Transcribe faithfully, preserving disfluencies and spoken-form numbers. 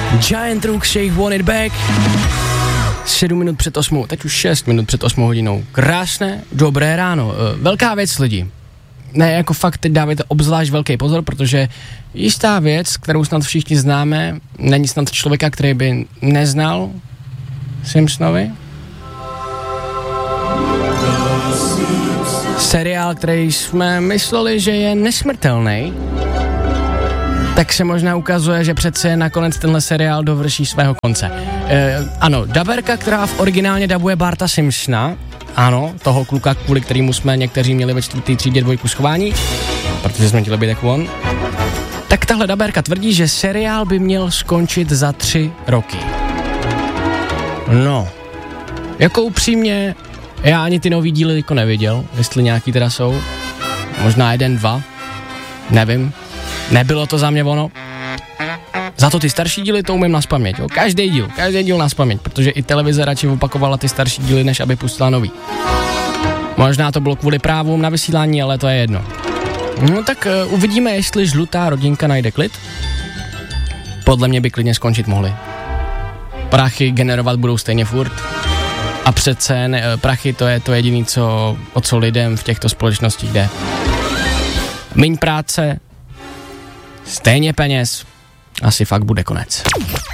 Giant Rooks, Shake Want It Back. Sedm minut před osmou, teď už šest minut před osmou hodinou. Krásné, dobré ráno. Velká věc, lidi. Ne, jako fakt teď dávajte obzvlášť velký pozor, protože jistá věc, kterou snad všichni známe, není snad člověka, který by neznal Simpsonovi. Seriál, který jsme mysleli, že je nesmrtelný, tak se možná ukazuje, že přece nakonec tenhle seriál dovrší svého konce. E, ano, daberka, která v originálně dabuje Barta Simpsona, ano, toho kluka, kvůli kterému jsme někteří měli ve čtvrtý třídě dvojku schování, protože jsme chtěli být jako on, tak tahle daberka tvrdí, že seriál by měl skončit za tři roky. No, jako upřímně, já ani ty nový díly jako neviděl, jestli nějaký teda jsou, možná jeden, dva, nevím, nebylo to za mě ono. Za to ty starší díly to umím nazpaměť, jo, každý díl, každý díl nazpaměť, protože i televize radši opakovala ty starší díly, než aby pustila nový. Možná to bylo kvůli právům na vysílání, ale to je jedno. No tak uh, uvidíme, jestli žlutá rodinka najde klid. Podle mě by klidně skončit mohli. Prachy generovat budou stejně furt. A přece ne, prachy to je to jediné, co, o co lidem v těchto společnostích jde. Míň práce, stejně peněz, asi fakt bude konec.